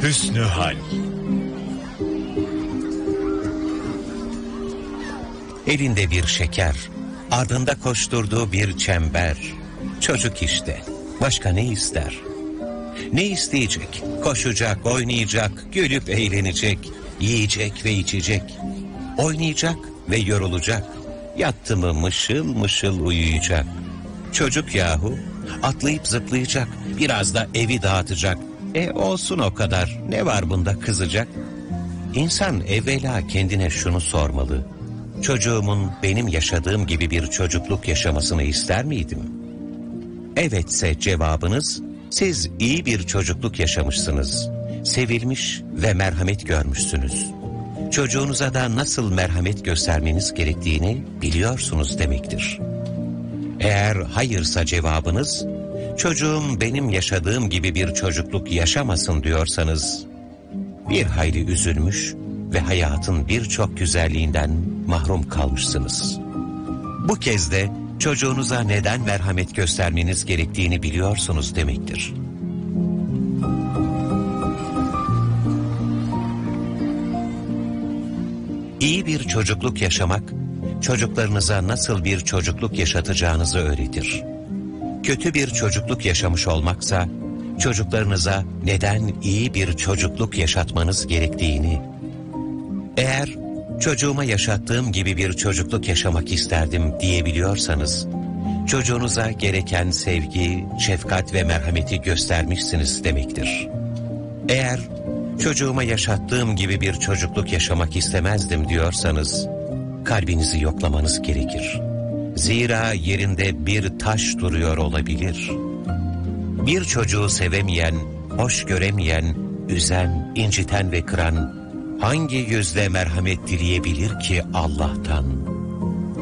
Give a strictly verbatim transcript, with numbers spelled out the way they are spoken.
Hüsnü hal. Elinde bir şeker, ardında koşturduğu bir çember. Çocuk işte, başka ne ister? Ne isteyecek? Koşacak, oynayacak, gülüp eğlenecek, yiyecek ve içecek. Oynayacak ve yorulacak, yattı mı mışıl mışıl uyuyacak. Çocuk yahu, atlayıp zıplayacak, biraz da evi dağıtacak. E olsun o kadar, ne var bunda kızacak? İnsan evvela kendine şunu sormalı: çocuğumun benim yaşadığım gibi bir çocukluk yaşamasını ister miydim? Evetse cevabınız, siz iyi bir çocukluk yaşamışsınız. Sevilmiş ve merhamet görmüşsünüz. Çocuğunuza da nasıl merhamet göstermeniz gerektiğini biliyorsunuz demektir. Eğer hayırsa cevabınız, çocuğum benim yaşadığım gibi bir çocukluk yaşamasın diyorsanız, bir hayli üzülmüş ve hayatın birçok güzelliğinden mahrum kalmışsınız. Bu kez de çocuğunuza neden merhamet göstermeniz gerektiğini biliyorsunuz demektir. İyi bir çocukluk yaşamak, çocuklarınıza nasıl bir çocukluk yaşatacağınızı öğretir. Kötü bir çocukluk yaşamış olmaksa, çocuklarınıza neden iyi bir çocukluk yaşatmanız gerektiğini, eğer çocuğuma yaşattığım gibi bir çocukluk yaşamak isterdim diyebiliyorsanız, çocuğunuza gereken sevgi, şefkat ve merhameti göstermişsiniz demektir. Eğer çocuğuma yaşattığım gibi bir çocukluk yaşamak istemezdim diyorsanız, kalbinizi yoklamanız gerekir. Zira yerinde bir taş duruyor olabilir. Bir çocuğu sevemeyen, hoş göremeyen, üzen, inciten ve kıran hangi yüzle merhamet dileyebilir ki Allah'tan?